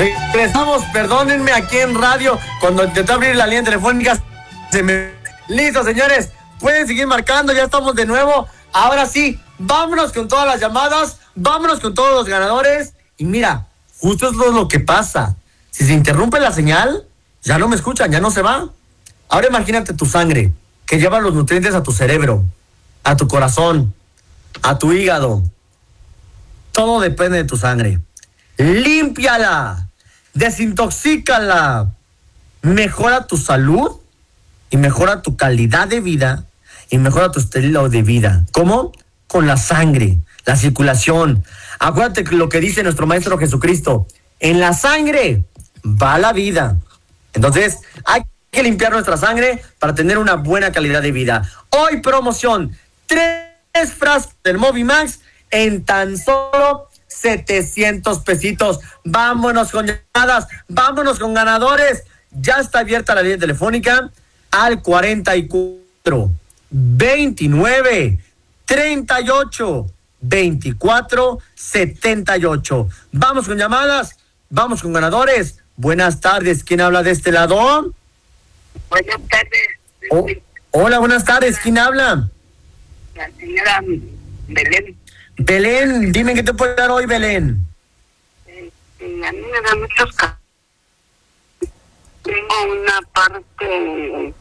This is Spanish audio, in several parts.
Regresamos, perdónenme, aquí en radio, cuando intenté abrir la línea telefónica, Listo, señores, pueden seguir marcando, ya estamos de nuevo. Ahora sí, vámonos con todas las llamadas, vámonos con todos los ganadores. Y mira, justo es lo que pasa. Si se interrumpe la señal, ya no me escuchan, ya no se va. Ahora imagínate tu sangre, que lleva los nutrientes a tu cerebro, a tu corazón, a tu hígado. Todo depende de tu sangre. Límpiala, desintoxícala, mejora tu salud y mejora tu calidad de vida y mejora tu estilo de vida. ¿Cómo? Con la sangre, la circulación. Acuérdate lo que dice nuestro Maestro Jesucristo: en la sangre va la vida. Entonces, hay que limpiar nuestra sangre para tener una buena calidad de vida. Hoy promoción, 3 frascos del Movimax en tan solo 700 pesitos. Vámonos con llamadas, vámonos con ganadores. Ya está abierta la línea telefónica al 44 29 38 24 78. Vamos con llamadas, vamos con ganadores. Buenas tardes, ¿quién habla de este lado? Buenas tardes. Hola, buenas tardes, ¿quién habla? La señora Belén. Belén, dime qué te puedo dar hoy, Belén. A mí me da muchos casos. Tengo una parte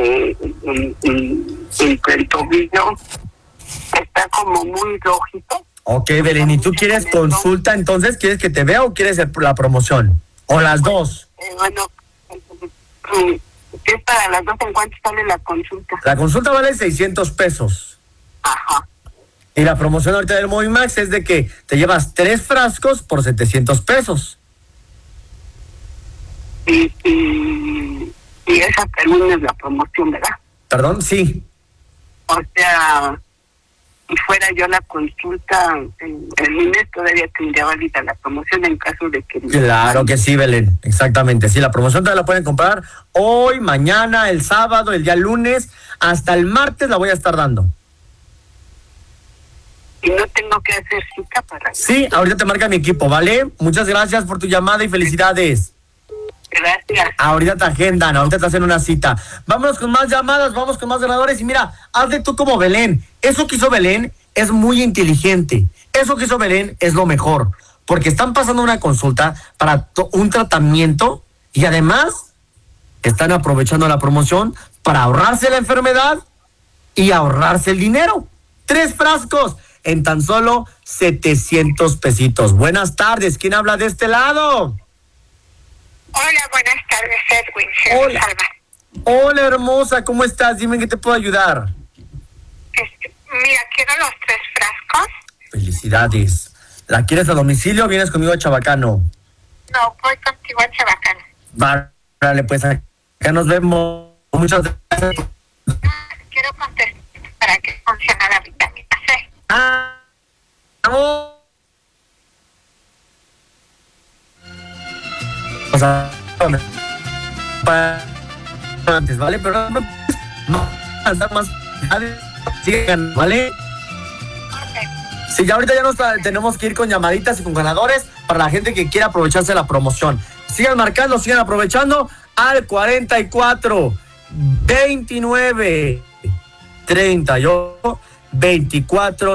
entre el tobillo, está como muy rojito. Ok, Belén, ¿y tú quieres consulta entonces? ¿Quieres que te vea o quieres la promoción? ¿O las dos? Bueno, es para las dos. ¿En cuánto sale la consulta? La consulta vale 600 pesos. Ajá. Y la promoción ahorita del Movimax es de que te llevas 3 frascos por 700 pesos. Y esa termina la promoción, ¿verdad? ¿Perdón? Sí. O sea, si fuera yo la consulta, el lunes todavía tendría válida la promoción en caso de que... Claro que sí, Belén, exactamente. Sí, la promoción todavía la pueden comprar hoy, mañana, el sábado, el día lunes, hasta el martes la voy a estar dando. Y no tengo que hacer cita para... Sí, ahorita te marca mi equipo, ¿vale? Muchas gracias por tu llamada y felicidades. Gracias. Ahorita te agendan, ahorita te hacen una cita. Vámonos con más llamadas, vamos con más ganadores. Y mira, hazle tú como Belén. Eso que hizo Belén es muy inteligente. Eso que hizo Belén es lo mejor. Porque están pasando una consulta para un tratamiento y además están aprovechando la promoción para ahorrarse la enfermedad y ahorrarse el dinero. 3 frascos en tan solo 700 pesitos. Buenas tardes, ¿quién habla de este lado? Hola, buenas tardes, Edwin. Hola. Hola, hermosa, ¿cómo estás? Dime en qué te puedo ayudar. Mira, quiero los 3 frascos. Felicidades. ¿La quieres a domicilio o vienes conmigo a Chabacano? No, voy contigo a Chabacano. Vale, pues acá nos vemos. Muchas gracias. Quiero contestar para que funcione la vitamina C. Vamos. O sea, antes, ¿vale? Pero no andar más. Sigan, ¿vale? Sí, ya ahorita ya nos tenemos que ir con llamaditas y con ganadores para la gente que quiera aprovecharse de la promoción. Sigan marcando, sigan aprovechando al 44 29 38 24